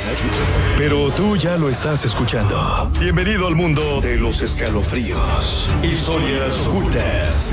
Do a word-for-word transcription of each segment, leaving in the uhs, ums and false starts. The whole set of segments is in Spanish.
Pero tú ya lo estás escuchando. Bienvenido al mundo de los escalofríos, historias ocultas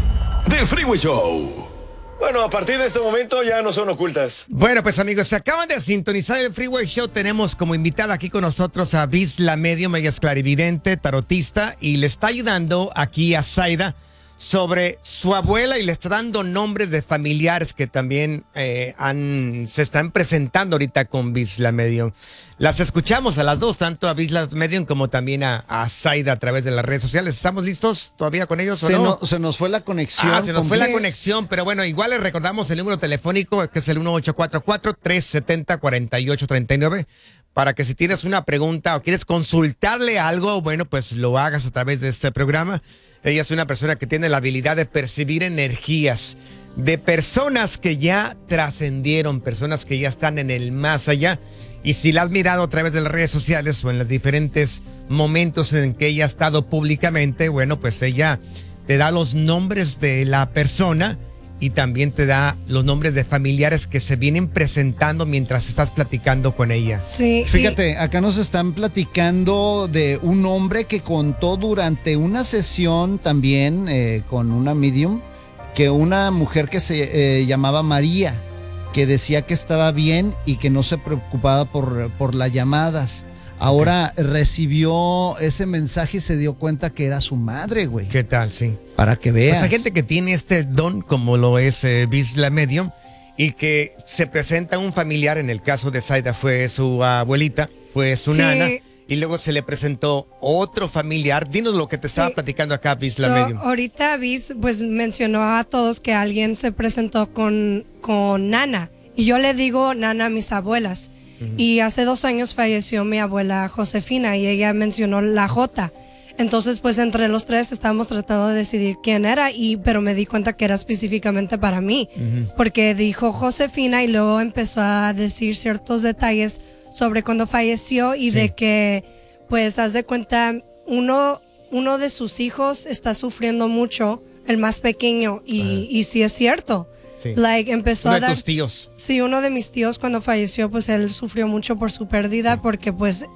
del Freeway Show. Bueno, a partir de este momento ya no son ocultas. Bueno, pues amigos, se acaban de sintonizar el Freeway Show. Tenemos como invitada aquí con nosotros a Biz la Medium. Ella es clarividente, tarotista y le está ayudando aquí a Zaida sobre su abuela y le está dando nombres de familiares que también eh, han, se están presentando ahorita con Biz la Medium. Las escuchamos a las dos, tanto a Biz la Medium como también a, a Zaida a través de las redes sociales. ¿Estamos listos todavía con ellos o se no? no? Se nos fue la conexión. Ah, se nos fue la Biz. conexión, pero bueno, igual les recordamos el número telefónico que es el uno ocho cuatro cuatro, tres siete cero, cuatro ocho tres nueve para que si tienes una pregunta o quieres consultarle algo, bueno, pues lo hagas a través de este programa. Ella es una persona que tiene la habilidad de percibir energías de personas que ya trascendieron, personas que ya están en el más allá. Y si la has mirado a través de las redes sociales o en los diferentes momentos en que ella ha estado públicamente, bueno, pues ella te da los nombres de la persona y también te da los nombres de familiares que se vienen presentando mientras estás platicando con ella. Sí. Fíjate, y... acá nos están platicando de un hombre que contó durante una sesión también eh, con una medium, que una mujer que se eh, llamaba María, que decía que estaba bien y que no se preocupaba por, por las llamadas. Ahora okay. recibió ese mensaje y se dio cuenta que era su madre, güey. ¿Qué tal? Sí. Para que veas. Pues hay gente que tiene este don, como lo es eh, Biz la Medium, y que se presenta un familiar. En el caso de Zaida fue su abuelita, fue su sí. nana, y luego se le presentó otro familiar. Dinos lo que te estaba sí. platicando acá, Biz la so, Medium. Ahorita Biz pues mencionó a todos que alguien se presentó con, con Nana, y yo le digo Nana a mis abuelas. Uh-huh. Y hace dos años falleció mi abuela Josefina y ella mencionó la J. Entonces, pues entre los tres estábamos tratando de decidir quién era, y pero me di cuenta que era específicamente para mí, uh-huh. porque dijo Josefina y luego empezó a decir ciertos detalles sobre cuando falleció y sí. de que, pues, haz de cuenta, uno, uno de sus hijos está sufriendo mucho, el más pequeño, y, uh-huh. y sí es cierto. Sí. Like, empezó uno a dar, de tus tíos. Sí, uno de mis tíos cuando falleció, pues él sufrió mucho por su pérdida, porque pues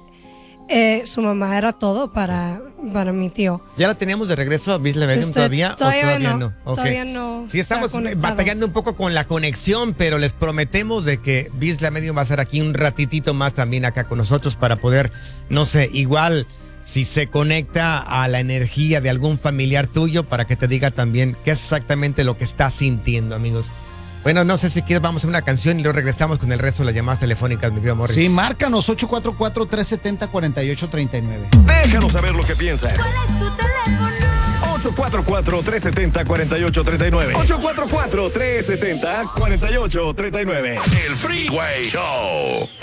eh, su mamá era todo para, para mi tío. ¿Ya la teníamos de regreso a Biz la Medium este, todavía? Todavía, ¿o todavía no, no? Okay. Todavía no. Sí, estamos batallando un poco con la conexión, pero les prometemos de que Biz la Medium va a estar aquí un ratitito más también acá con nosotros para poder, no sé, igual si se conecta a la energía de algún familiar tuyo para que te diga también qué es exactamente lo que está sintiendo, amigos. Bueno, no sé si quieres, vamos a una canción y luego regresamos con el resto de las llamadas telefónicas, mi querido Morris. Sí, márcanos ocho cuatro cuatro, tres siete cero, cuatro ocho tres nueve. Déjanos saber lo que piensas. ¿Cuál es tu teléfono? ocho cuatro cuatro, tres siete cero, cuatro ocho tres nueve. ocho cuatro cuatro, tres siete cero, cuatro ocho tres nueve. El Freeway Show.